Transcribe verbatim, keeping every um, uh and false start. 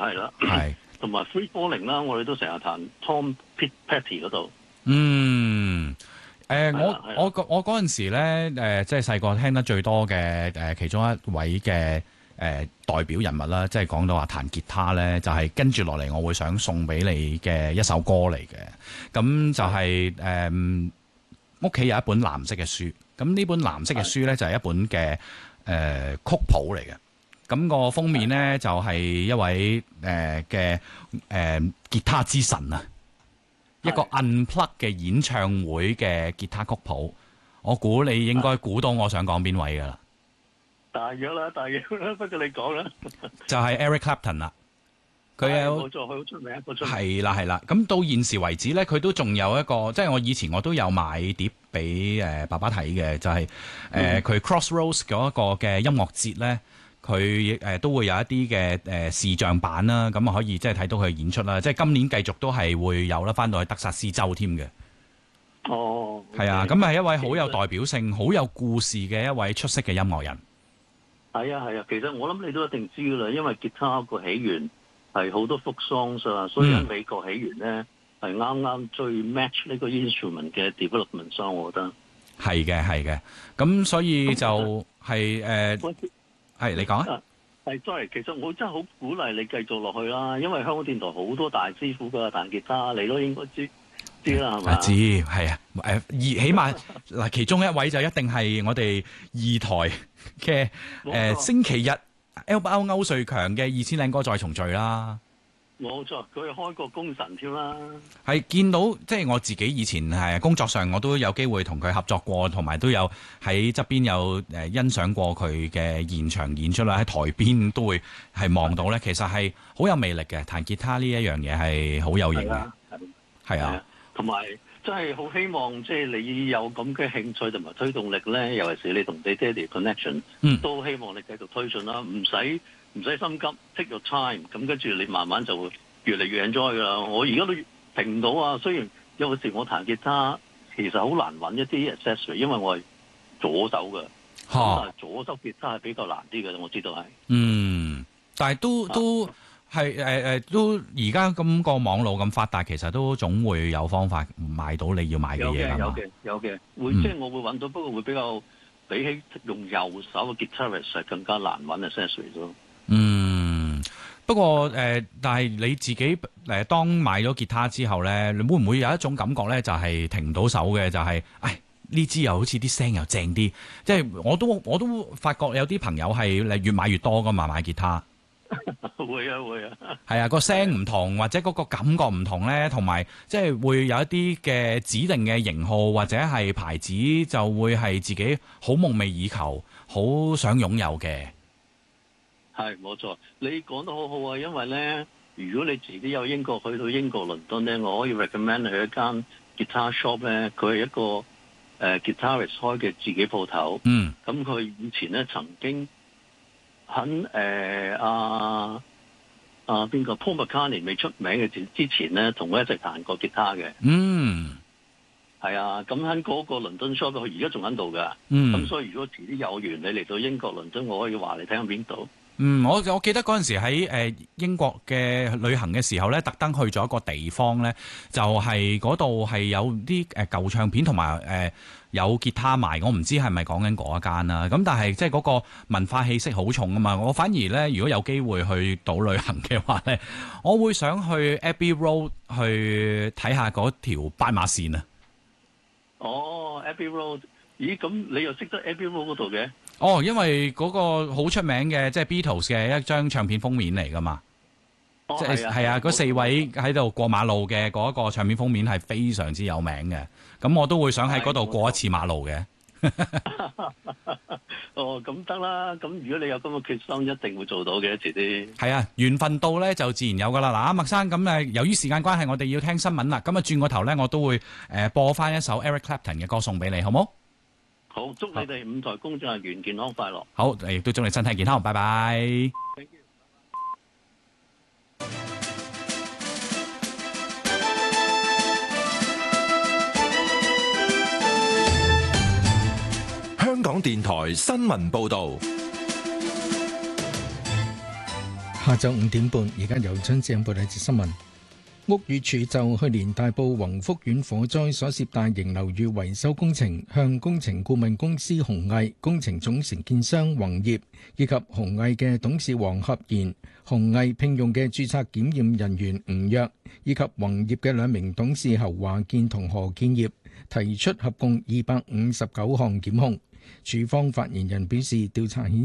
係啦， 係同埋 Free Falling 啦，我哋都成日彈 Tom Petty 嗰度。 嗯。誒、呃、我我我嗰陣時咧，誒、呃、即係細個聽得最多嘅誒、呃、其中一位嘅誒、呃、代表人物啦，即係講到話彈吉他咧，就係、是、跟住落嚟，我會想送俾你嘅一首歌嚟嘅。咁就係誒屋企有一本藍色嘅書，咁呢本藍色嘅書咧就係、是、一本嘅誒、呃、曲譜嚟嘅。咁、那個封面咧就係、是、一位誒嘅誒吉他之神啊！一個 unplug 嘅演唱會嘅吉他曲譜，我估你應該估到我想講邊位㗎啦。 大約啦，大約啦，不過你講啦。 就係 Eric Clapton 啦。佢有冇錯，佢好出名，好出名。 係啦係啦。咁到現時為止咧，佢都仲有一個，即係我以前我都有買碟俾誒爸爸睇嘅，就係誒佢 Crossroads 嗰一個嘅音樂節咧。佢誒都會有一啲嘅誒視像版啦，咁啊可以即係睇到佢演出啦。即係今年繼續都係會有啦，翻到去德薩斯州添嘅。 哦， 係啊，咁係一位好有代表性、好有故事嘅一位出色嘅音樂人。 係啊係啊，其實我諗你都一定知噶啦，因為吉他個起源係好多 folk songs 啊，所以喺美國起源咧係啱啱最 match 呢個 instrument 嘅 development song，我覺得係嘅係嘅。咁所以就係、是、誒。呃係，你講啊？ 係 sorry，其實我真係好鼓勵你繼續落去啦，因為香港電台好多大師傅㗎彈吉他，你都應該知知啦，係嘛？知係啊，誒二起碼嗱，其中一位就一定係我哋二台嘅誒、呃、星期日 L B O 歐瑞強嘅二千靚歌再重聚啦。 冇錯，佢開過功臣添啦。係見到即係我自己以前係工作上，我都有機會同佢合作過，同埋都有喺側邊有誒欣賞過佢嘅現場演出啦。喺台邊都會係望到咧，其實係好有魅力嘅。彈吉他呢一樣嘢係好有型嘅，係啊，同埋真係好希望即係你有咁嘅興趣同埋推動力咧，尤其是你同你爹哋 connection，嗯，都希望你繼續推進啦，唔使。唔使心急 ，take your time，咁跟住你慢慢就會越嚟越 enjoy 噶啦。我而家都停唔到啊。雖然有時我彈吉他，其實好難揾一啲 accessory，因為我係左手嘅，咁左手吉他係比較難啲嘅，我知道係。嗯，但係都都係誒誒，都而家咁個網絡咁發達，其實都總會有方法買到你要買嘅嘢㗎嘛。有嘅，有嘅，會、嗯、即係我會揾到，不過會比較比起用右手嘅 guitarist 係更加難揾 accessory 咯。嗯，不過誒、呃，但係你自己誒、呃，當買咗吉他之後咧，你會唔會有一種感覺咧，就係、是、停唔到手嘅，就係、是，唉，呢支又好似啲聲又正啲，即係我都我都發覺有啲朋友係越買越多噶嘛，買吉他。會啊會啊，係啊，個聲唔同或者嗰個感覺唔同咧，同埋即係會有一啲嘅指定嘅型號或者係牌子，就會係自己好夢寐以求，好想擁有嘅。係冇錯，你講得好好啊！因為咧，如果你自己有英國去到英國倫敦咧，我可以 recommend 去一間 guitar shop 咧，佢係一個誒、呃、guitarist 開嘅自己鋪頭。嗯，咁佢以前咧曾經喺誒阿阿邊個 Paul McCartney 未出名嘅之前咧，同佢一齊彈過吉他嘅。嗯，係啊，咁喺嗰個倫敦 shop 佢而家仲喺度㗎。嗯，咁所以如果遲啲有緣你嚟到英國倫敦，我可以話你聽喺邊度。嗯，我我記得嗰陣時喺誒英國嘅旅行嘅時候咧，特登去咗一個地方咧，就係嗰度係有啲誒舊唱片同埋誒有吉他賣，我唔知係咪講緊嗰一間啦。咁但係即係嗰個文化氣息好重啊嘛。我反而咧，如果有機會去到旅行嘅話咧，我會想去 Abbey Road 去睇下嗰條斑馬線啊。哦 ，Abbey Road， 咦？咁你又識得 Abbey Road 嗰度嘅？哦，因為嗰個好出名嘅，即係 Beatles 嘅一張唱片封面嚟噶嘛。哦，即係係啊，嗰四位喺度過馬路嘅嗰一個唱片封面係非常之有名嘅。咁我都會想喺嗰度過一次馬路嘅。哦，咁得啦。咁如果你有咁嘅決心，一定會做到嘅，遲啲。係啊，緣分到咧就自然有噶啦。嗱，阿麥生咁誒，由於時間關係，我哋要聽新聞啦。咁啊，轉個頭咧，我都會誒播翻一首 Eric Clapton 嘅歌送俾你，好冇？好，祝你哋五台工作人員健康快樂。好，亦都祝你身體健康，拜拜。Thank you. 香港電台新聞報道。 下晝五點半，而家由張志報第一節新聞。屋宇署就去年大埔宏福苑火災所涉大型樓宇維修工程，向工程顧問公司鴻毅、工程總承建商宏業以及鴻毅嘅董事黃合賢、鴻毅聘用嘅註冊檢驗人員吳躍以及宏業嘅兩名董事侯華健同何建業提出合共二百五十九項檢控。署方發言人表示，調查顯